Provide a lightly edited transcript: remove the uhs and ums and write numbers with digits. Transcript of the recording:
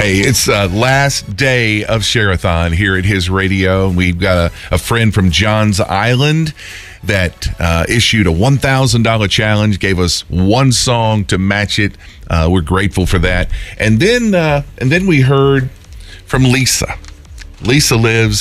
Hey, it's last day of Share-a-thon here at his radio. We've got a friend from Johns Island that issued a $1,000 challenge, gave us one song to match it. We're grateful for that. And then we heard from Lisa. Lisa lives